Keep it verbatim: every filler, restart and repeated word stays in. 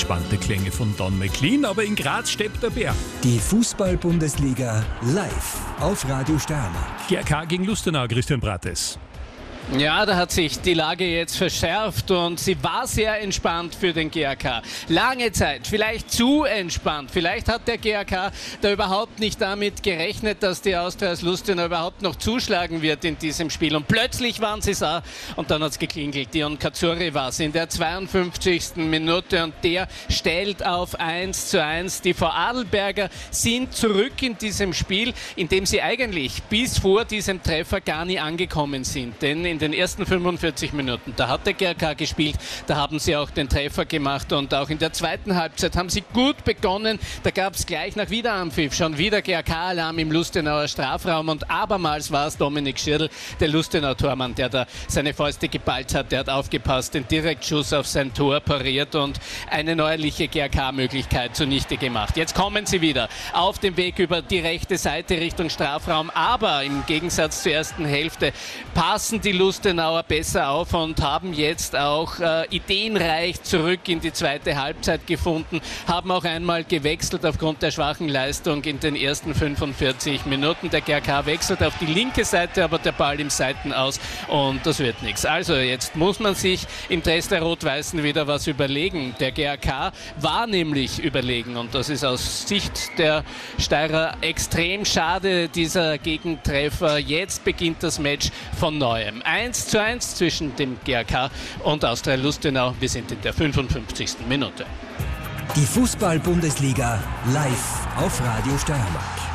entspannte Klänge von Don McLean, aber in Graz steppt der Bär. Die Fußball-Bundesliga live auf Radio Steiermark. G R K gegen Lustenau, Christian Brates. Ja, da hat sich die Lage jetzt verschärft und sie war sehr entspannt für den G R K. Lange Zeit, vielleicht zu entspannt. Vielleicht hat der G R K da überhaupt nicht damit gerechnet, dass die Austria aus Lustenau überhaupt noch zuschlagen wird in diesem Spiel. Und plötzlich waren sie es auch und dann hat es geklingelt. Dion Kaczuri war es in der zweiundfünfzigsten Minute und der stellt auf eins zu eins. Die Vorarlberger sind zurück in diesem Spiel, in dem sie eigentlich bis vor diesem Treffer gar nie angekommen sind. Denn in In den ersten fünfundvierzig Minuten, da hat der G R K gespielt, da haben sie auch den Treffer gemacht und auch in der zweiten Halbzeit haben sie gut begonnen. Da gab es gleich nach Wiederanpfiff schon wieder G R K-Alarm im Lustenauer Strafraum und abermals war es Dominik Schirl, der Lustenau-Tormann, der da seine Fäuste geballt hat, der hat aufgepasst, den Direktschuss auf sein Tor pariert und eine neuerliche G R K-Möglichkeit zunichte gemacht. Jetzt kommen sie wieder auf dem Weg über die rechte Seite Richtung Strafraum, aber im Gegensatz zur ersten Hälfte passen die Lustenauer besser auf und haben jetzt auch äh, ideenreich zurück in die zweite Halbzeit gefunden, haben auch einmal gewechselt aufgrund der schwachen Leistung in den ersten fünfundvierzig Minuten. Der G R K wechselt auf die linke Seite, aber der Ball im Seitenaus und das wird nichts. Also jetzt muss man sich im Dress der Rot-Weißen wieder was überlegen. Der G R K war nämlich überlegen und das ist aus Sicht der Steirer extrem schade, dieser Gegentreffer. Jetzt beginnt das Match von neuem. eins zu eins zwischen dem G R K und Austria Lustenau. Wir sind in der fünfundfünfzigsten Minute. Die Fußball-Bundesliga live auf Radio Steiermark.